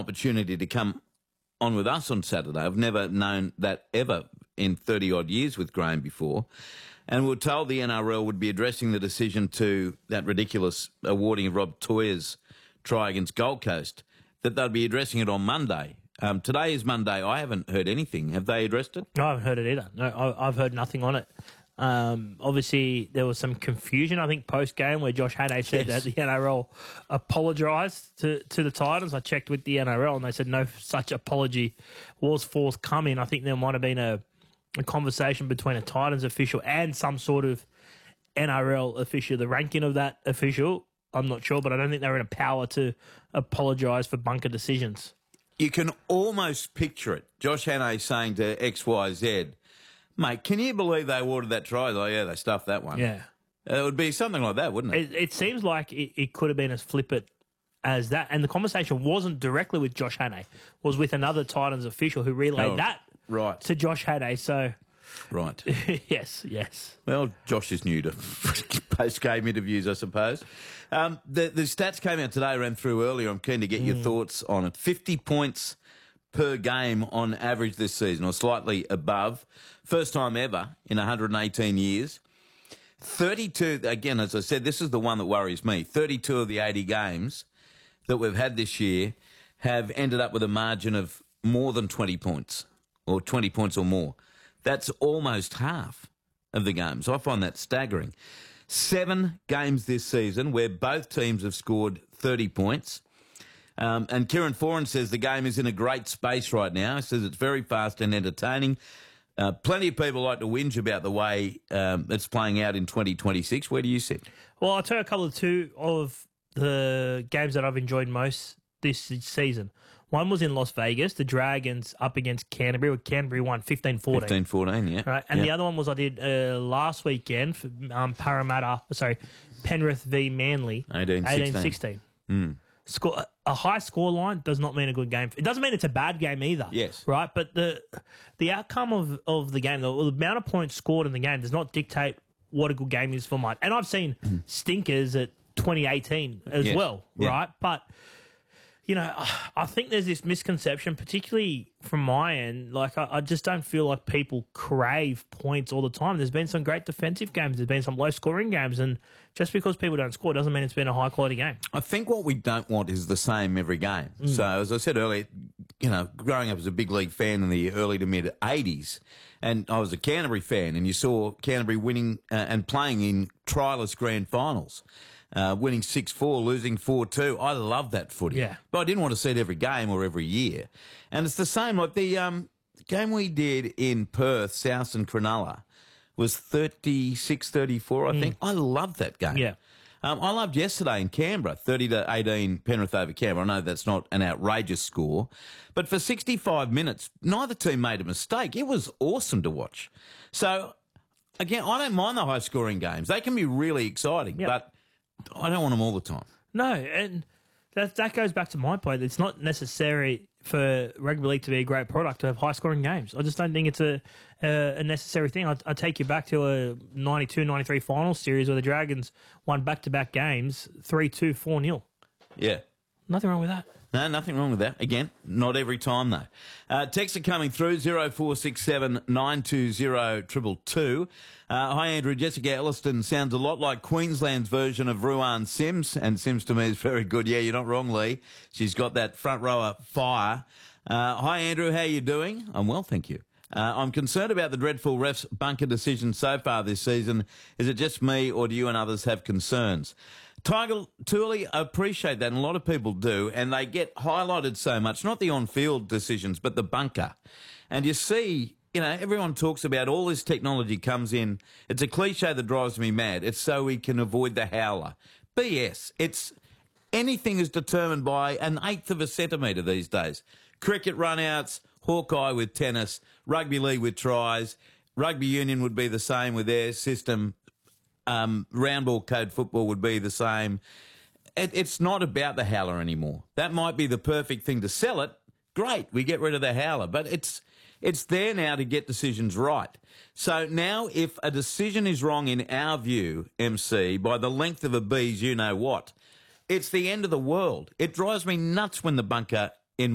opportunity to come on with us on Saturday. I've never known that ever in 30-odd years with Graham before. And we were told the NRL would be addressing the decision to that ridiculous awarding of Rob Toyer's try against Gold Coast, that they'd be addressing it on Monday. Today is Monday. I haven't heard anything. Have they addressed it? No, I haven't heard it either. No, I've heard nothing on it. Obviously, there was some confusion, I think, post-game where Josh Hannay said that the NRL apologised to the Titans. I checked with the NRL and they said no such apology was forthcoming. I think there might have been a conversation between a Titans official and some sort of NRL official. The ranking of that official, I'm not sure, but I don't think they were in a power to apologise for bunker decisions. You can almost picture it. Josh Hannay saying to XYZ, mate, can you believe they awarded that try? Oh, yeah, they stuffed that one. Yeah. It would be something like that, wouldn't it? It seems like it could have been as flippant as that. And the conversation wasn't directly with Josh Hannay. It was with another Titans official who relayed that to Josh Hannay. So, right. yes. Well, Josh is new to post-game interviews, I suppose. The stats came out today, ran through earlier. I'm keen to get your thoughts on it. 50 points per game on average this season, or slightly above. First time ever in 118 years. 32, again, as I said, this is the one that worries me. 32 of the 80 games that we've had this year have ended up with a margin of more than 20 points, or 20 points or more. That's almost half of the games. I find that staggering. 7 games this season where both teams have scored 30 points. And Kieran Foran says the game is in a great space right now. He says it's very fast and entertaining. Plenty of people like to whinge about the way it's playing out in 2026. Where do you sit? Well, I'll tell you a couple of two of the games that I've enjoyed most this season. One was in Las Vegas, the Dragons up against Canterbury, where Canterbury won 15-14. 15-14, yeah. Right, and the other one was I did last weekend for Penrith v Manly, 18-16. Score a high score line does not mean a good game. It doesn't mean it's a bad game either. Yes. Right? But the outcome of the game, the amount of points scored in the game does not dictate what a good game is for mine. And I've seen stinkers at 2018 as well, right? But, you know, I think there's this misconception, particularly from my end. Like, I just don't feel like people crave points all the time. There's been some great defensive games. There's been some low-scoring games. And just because people don't score doesn't mean it's been a high-quality game. I think what we don't want is the same every game. So, as I said earlier, you know, growing up as a big league fan in the early to mid-'80s, and I was a Canterbury fan, and you saw Canterbury winning and playing in trialist grand finals. Winning 6-4, losing 4-2. I love that footy. Yeah. But I didn't want to see it every game or every year. And it's the same, like the game we did in Perth, South and Cronulla, was 36-34, I think. I loved that game. Yeah. I loved yesterday in Canberra, 30-18 Penrith over Canberra. I know that's not an outrageous score. But for 65 minutes, neither team made a mistake. It was awesome to watch. So, again, I don't mind the high-scoring games. They can be really exciting, but I don't want them all the time. No, and that goes back to my point. It's not necessary for rugby league to be a great product to have high-scoring games. I just don't think it's a necessary thing. I take you back to a 92-93 final series where the Dragons won back-to-back games, 3-2, 4-0. Yeah. Nothing wrong with that. No, nothing wrong with that. Again, not every time, though. Texts are coming through, 0467 920 222. Hi, Andrew. Jessica Elliston sounds a lot like Queensland's version of Ruan Sims, and Sims to me is very good. Yeah, you're not wrong, Lee. She's got that front rower fire. Hi, Andrew. How you doing? I'm well, thank you. I'm concerned about the dreadful refs' bunker decision so far this season. Is it just me, or do you and others have concerns? Tiger Tooley, I appreciate that, and a lot of people do, and they get highlighted so much, not the on-field decisions, but the bunker. And you see, you know, everyone talks about all this technology comes in. It's a cliche that drives me mad. It's so we can avoid the howler. BS. Anything is determined by an eighth of a centimetre these days. Cricket run-outs, Hawkeye with tennis, rugby league with tries, rugby union would be the same with their system. Round ball code football would be the same. It's not about the howler anymore. That might be the perfect thing to sell it. Great, we get rid of the howler. But it's there now to get decisions right. So now if a decision is wrong in our view, MC, by the length of a bee's you-know-what, it's the end of the world. It drives me nuts when the bunker